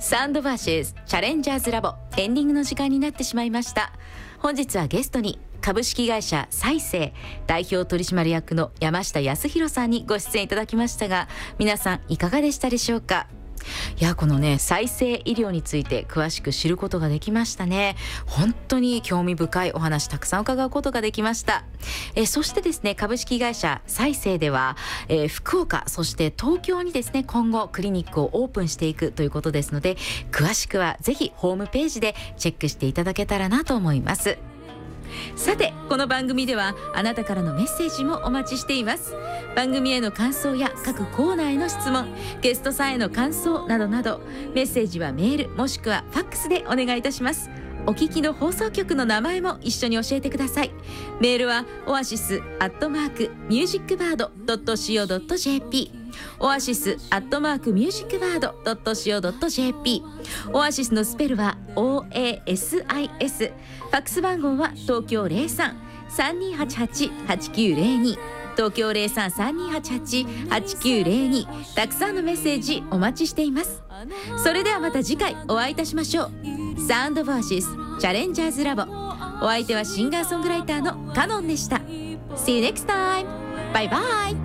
サウンドバーシスチャレンジャーズラボエンディングの時間になってしまいました。本日はゲストに株式会社再生代表取締役の山下康弘さんにご出演いただきましたが、皆さんいかがでしたでしょうか。いや、このね、再生医療について詳しく知ることができましたね。本当に興味深いお話たくさん伺うことができました。そしてですね、株式会社再生では、福岡そして東京にですね、今後クリニックをオープンしていくということですので、詳しくはぜひホームページでチェックしていただけたらなと思います。さて、この番組ではあなたからのメッセージもお待ちしています。番組への感想や各コーナーへの質問、ゲストさんへの感想などなど、メッセージはメールもしくはファックスでお願いいたします。お聞きの放送局の名前も一緒に教えてください。メールはoasis@musicbird.co.jp oasis@musicbird.co.jp オアシスのスペルは OASIS。 ファックス番号は東京 03-3288-8902 東京 03-3288-8902。 たくさんのメッセージお待ちしています。それではまた次回お会いいたしましょう。サウンドバーシスチャレンジャーズラボ、お相手はシンガーソングライターのカノンでした。 See you next time. バイバイ。